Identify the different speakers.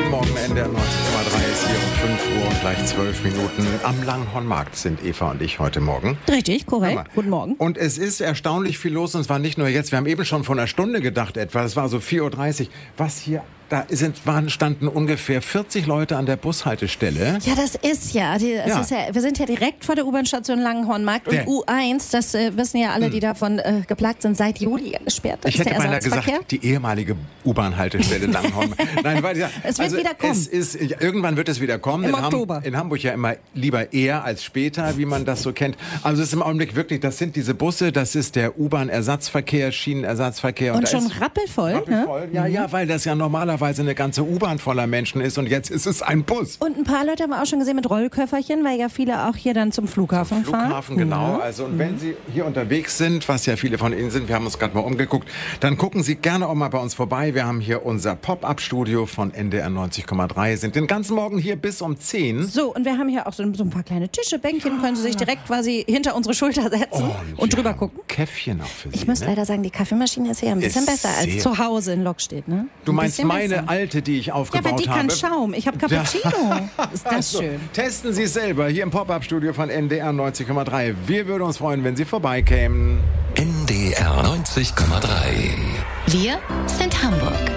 Speaker 1: Guten Morgen, NDR 90,3 ist hier um 5 Uhr und gleich 12 Minuten. Am Langhornmarkt sind Eva und ich heute Morgen.
Speaker 2: Richtig, korrekt. Guten Morgen.
Speaker 1: Und es ist erstaunlich viel los und es war nicht nur jetzt, wir haben eben schon von einer Stunde gedacht etwa, es war so 4.30 Uhr, was hier... standen ungefähr 40 Leute an der Bushaltestelle.
Speaker 2: Ja, das ist ja. Wir sind ja direkt vor der U-Bahn-Station Langhornmarkt und U1, das wissen ja alle, die davon geplagt sind, seit Juli gesperrt.
Speaker 1: Ich hätte beinahe gesagt, die ehemalige U-Bahn-Haltestelle Langhornmarkt. Nein, weil
Speaker 2: es wird wieder kommen.
Speaker 1: Irgendwann wird es wieder kommen.
Speaker 2: Im Oktober.
Speaker 1: In Hamburg ja immer lieber eher als später, wie man das so kennt. Also es ist im Augenblick wirklich, das sind diese Busse, das ist der U-Bahn-Ersatzverkehr, Schienenersatzverkehr.
Speaker 2: Und schon rappelvoll.
Speaker 1: Rappelvoll, ne? Ja, weil das ja normalerweise eine ganze U-Bahn voller Menschen ist und jetzt ist es ein Bus.
Speaker 2: Und ein paar Leute haben wir auch schon gesehen mit Rollköfferchen, weil ja viele auch hier dann zum Flughafen fahren.
Speaker 1: Flughafen, genau. Also und wenn Sie hier unterwegs sind, was ja viele von Ihnen sind, wir haben uns gerade mal umgeguckt, dann gucken Sie gerne auch mal bei uns vorbei. Wir haben hier unser Pop-Up-Studio von NDR 90,3, sind den ganzen Morgen hier bis um 10.
Speaker 2: So, und wir haben hier auch so ein paar kleine Tische, Bänkchen, können Sie sich direkt quasi hinter unsere Schulter setzen und drüber gucken.
Speaker 1: Käffchen auch für Sie.
Speaker 2: Ich muss leider sagen, die Kaffeemaschine ist hier ein bisschen besser als zu Hause in Lockstedt, ne?
Speaker 1: Du meinst meine alte, die ich aufgebaut habe?
Speaker 2: Ja, aber die kann Schaum. Ich habe Cappuccino. Ist das schön.
Speaker 1: Testen Sie es selber hier im Pop-Up-Studio von NDR 90,3. Wir würden uns freuen, wenn Sie vorbeikämen.
Speaker 3: NDR 90,3.
Speaker 4: Wir sind Hamburg.